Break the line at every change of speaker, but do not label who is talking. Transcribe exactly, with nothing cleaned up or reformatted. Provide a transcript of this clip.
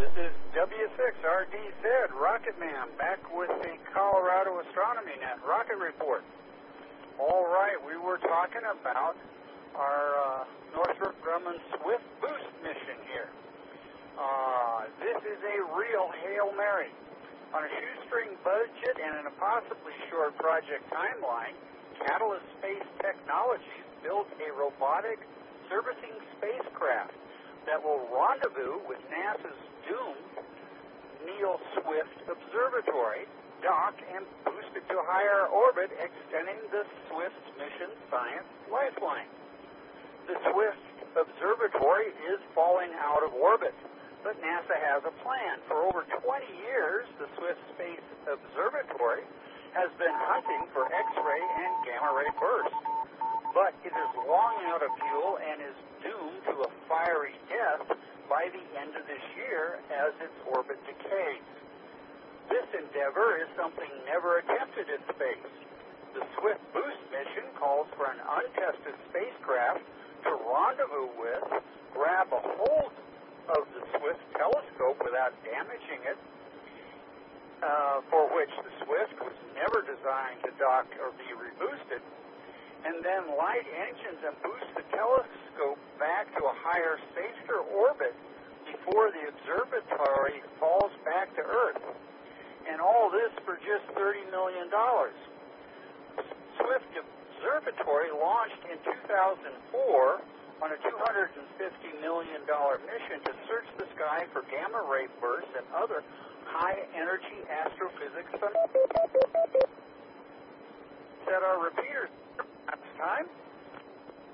This is W six R D Z, Rocket Man, back with the Colorado Astronomy Net Rocket Report. All right, we were talking about our uh, Northrop Grumman Swift Boost mission here. Uh, this is a real Hail Mary. On a shoestring budget and in a possibly short project timeline, Catalyst Space Technologies built a robotic servicing spacecraft that will rendezvous with NASA's doomed Neil Swift Observatory, dock, and boost it to higher orbit, extending the Swift mission science lifeline. The Swift Observatory is falling out of orbit, but NASA has a plan. For over twenty years, the Swift Space Observatory has been hunting for X-ray and gamma-ray bursts, but it is long out of fuel and is doomed to a fiery death by the end of this year as its orbit decays. This endeavor is something never attempted in space. The Swift Boost mission calls for an untested spacecraft to rendezvous with, grab a hold of the Swift telescope without damaging it, uh, for which the Swift was never designed to dock or be reboosted, and then light engines and boost the telescope back to a higher, safer orbit before the observatory falls back to Earth. And all this for just thirty million dollars. Swift Observatory launched in two thousand four on a two hundred fifty million dollars mission to search the sky for gamma-ray bursts and other high-energy astrophysics phenomena. Set our repeaters. Time.